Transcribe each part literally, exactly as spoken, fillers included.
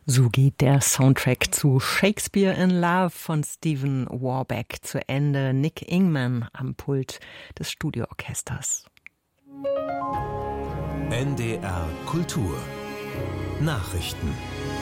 So geht der Soundtrack zu Shakespeare in Love von Stephen Warbeck zu Ende. Nick Ingman am Pult des Studioorchesters. N D R Kultur Nachrichten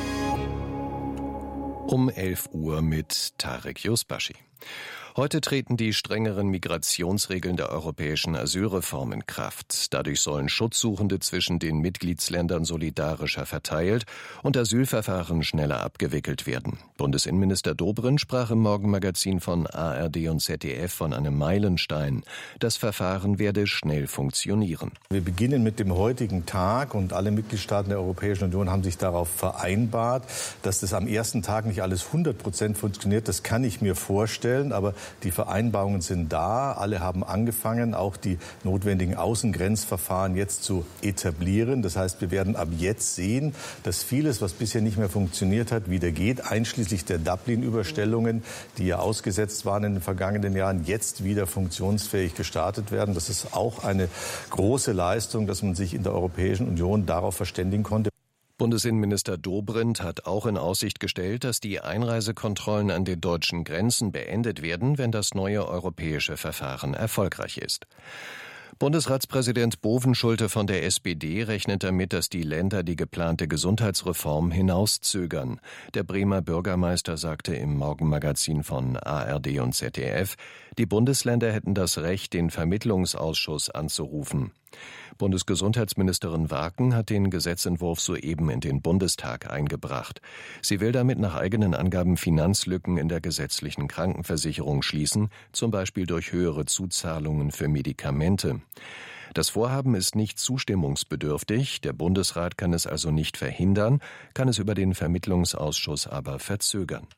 Um elf Uhr mit Tarek Yusbashi. Heute treten die strengeren Migrationsregeln der europäischen Asylreform in Kraft. Dadurch sollen Schutzsuchende zwischen den Mitgliedsländern solidarischer verteilt und Asylverfahren schneller abgewickelt werden. Bundesinnenminister Dobrindt sprach im Morgenmagazin von A R D und Z D F von einem Meilenstein. Das Verfahren werde schnell funktionieren. Wir beginnen mit dem heutigen Tag und alle Mitgliedstaaten der Europäischen Union haben sich darauf vereinbart, dass das am ersten Tag nicht alles hundert Prozent funktioniert. Das kann ich mir vorstellen, aber die Vereinbarungen sind da. Alle haben angefangen, auch die notwendigen Außengrenzverfahren jetzt zu etablieren. Das heißt, wir werden ab jetzt sehen, dass vieles, was bisher nicht mehr funktioniert hat, wieder geht, einschließlich der Dublin-Überstellungen, die ja ausgesetzt waren in den vergangenen Jahren, jetzt wieder funktionsfähig gestartet werden. Das ist auch eine große Leistung, dass man sich in der Europäischen Union darauf verständigen konnte. Bundesinnenminister Dobrindt hat auch in Aussicht gestellt, dass die Einreisekontrollen an den deutschen Grenzen beendet werden, wenn das neue europäische Verfahren erfolgreich ist. Bundesratspräsident Bovenschulte von der S P D rechnet damit, dass die Länder die geplante Gesundheitsreform hinauszögern. Der Bremer Bürgermeister sagte im Morgenmagazin von A R D und Z D F, die Bundesländer hätten das Recht, den Vermittlungsausschuss anzurufen. Bundesgesundheitsministerin Waken hat den Gesetzentwurf soeben in den Bundestag eingebracht. Sie will damit nach eigenen Angaben Finanzlücken in der gesetzlichen Krankenversicherung schließen, zum Beispiel durch höhere Zuzahlungen für Medikamente. Das Vorhaben ist nicht zustimmungsbedürftig, der Bundesrat kann es also nicht verhindern, kann es über den Vermittlungsausschuss aber verzögern.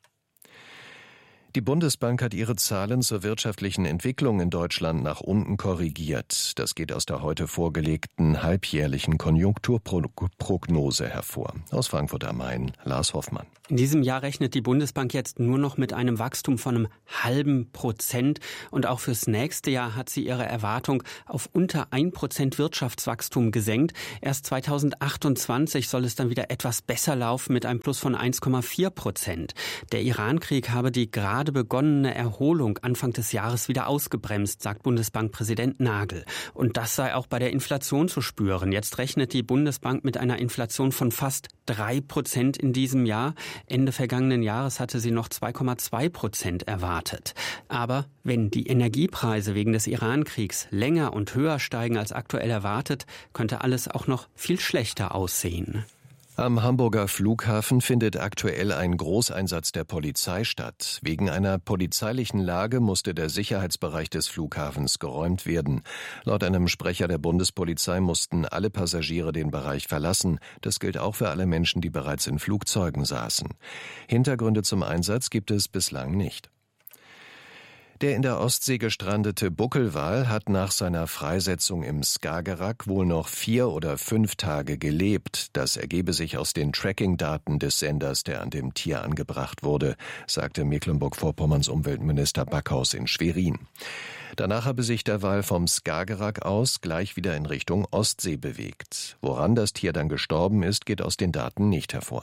Die Bundesbank hat ihre Zahlen zur wirtschaftlichen Entwicklung in Deutschland nach unten korrigiert. Das geht aus der heute vorgelegten halbjährlichen Konjunkturprognose hervor. Aus Frankfurt am Main, Lars Hoffmann. In diesem Jahr rechnet die Bundesbank jetzt nur noch mit einem Wachstum von einem halben Prozent. Und auch fürs nächste Jahr hat sie ihre Erwartung auf unter ein Prozent Wirtschaftswachstum gesenkt. Erst zweitausendachtundzwanzig soll es dann wieder etwas besser laufen mit einem Plus von eins Komma vier Prozent. Der Irankrieg habe die gerade begonnene Erholung Anfang des Jahres wieder ausgebremst, sagt Bundesbankpräsident Nagel. Und das sei auch bei der Inflation zu spüren. Jetzt rechnet die Bundesbank mit einer Inflation von fast drei Prozent in diesem Jahr. Ende vergangenen Jahres hatte sie noch zwei Komma zwei Prozent erwartet. Aber wenn die Energiepreise wegen des Irankriegs länger und höher steigen als aktuell erwartet, könnte alles auch noch viel schlechter aussehen. Am Hamburger Flughafen findet aktuell ein Großeinsatz der Polizei statt. Wegen einer polizeilichen Lage musste der Sicherheitsbereich des Flughafens geräumt werden. Laut einem Sprecher der Bundespolizei mussten alle Passagiere den Bereich verlassen. Das gilt auch für alle Menschen, die bereits in Flugzeugen saßen. Hintergründe zum Einsatz gibt es bislang nicht. Der in der Ostsee gestrandete Buckelwal hat nach seiner Freisetzung im Skagerrak wohl noch vier oder fünf Tage gelebt. Das ergebe sich aus den Tracking-Daten des Senders, der an dem Tier angebracht wurde, sagte Mecklenburg-Vorpommerns Umweltminister Backhaus in Schwerin. Danach habe sich der Wal vom Skagerrak aus gleich wieder in Richtung Ostsee bewegt. Woran das Tier dann gestorben ist, geht aus den Daten nicht hervor.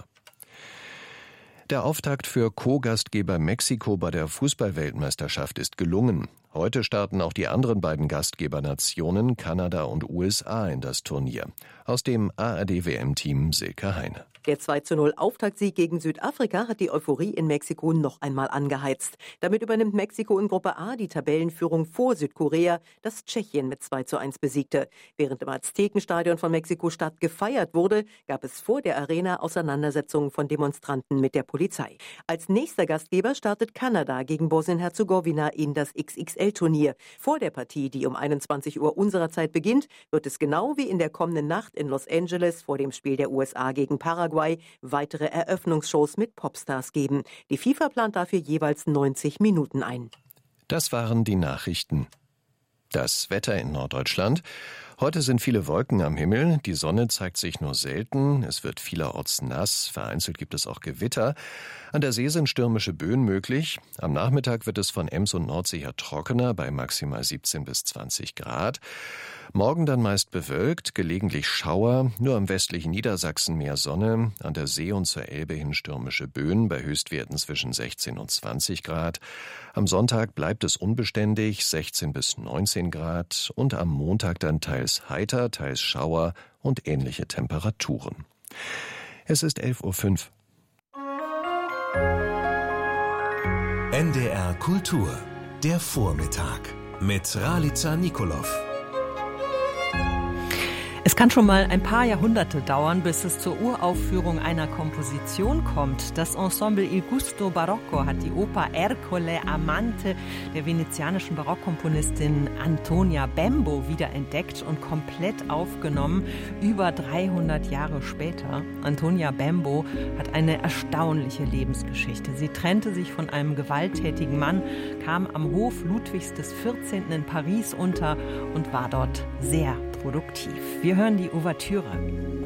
Der Auftakt für Co-Gastgeber Mexiko bei der Fußball-Weltmeisterschaft ist gelungen. Heute starten auch die anderen beiden Gastgebernationen, Kanada und U S A, in das Turnier. Aus dem A R D W M-Team Silke Heine. Der zwei zu null Auftaktsieg gegen Südafrika hat die Euphorie in Mexiko noch einmal angeheizt. Damit übernimmt Mexiko in Gruppe A die Tabellenführung vor Südkorea, das Tschechien mit zwei zu eins besiegte. Während im Aztekenstadion von Mexiko-Stadt gefeiert wurde, gab es vor der Arena Auseinandersetzungen von Demonstranten mit der Polizei. Als nächster Gastgeber startet Kanada gegen Bosnien-Herzegowina in das X X L-Turnier. Vor der Partie, die um einundzwanzig Uhr unserer Zeit beginnt, wird es genau wie in der kommenden Nacht in Los Angeles vor dem Spiel der U S A gegen Paraguay weitere Eröffnungsshows mit Popstars geben. Die FIFA plant dafür jeweils neunzig Minuten ein. Das waren die Nachrichten. Das Wetter in Norddeutschland. Heute sind viele Wolken am Himmel, die Sonne zeigt sich nur selten, es wird vielerorts nass, vereinzelt gibt es auch Gewitter. An der See sind stürmische Böen möglich. Am Nachmittag wird es von Ems und Nordsee her trockener, bei maximal siebzehn bis zwanzig Grad. Morgen dann meist bewölkt, gelegentlich Schauer, nur im westlichen Niedersachsen mehr Sonne, an der See und zur Elbe hin stürmische Böen bei Höchstwerten zwischen sechzehn und zwanzig Grad. Am Sonntag bleibt es unbeständig, sechzehn bis neunzehn Grad und am Montag dann teils heiter, teils Schauer und ähnliche Temperaturen. Es ist elf Uhr fünf. N D R Kultur, der Vormittag mit Ralica Nikolov. Es kann schon mal ein paar Jahrhunderte dauern, bis es zur Uraufführung einer Komposition kommt. Das Ensemble Il Gusto Barocco hat die Oper Ercole Amante der venezianischen Barockkomponistin Antonia Bembo wiederentdeckt und komplett aufgenommen, über dreihundert Jahre später. Antonia Bembo hat eine erstaunliche Lebensgeschichte. Sie trennte sich von einem gewalttätigen Mann, kam am Hof Ludwigs des vierzehnten in Paris unter und war dort sehr produktiv. Wir hören die Ouvertüre.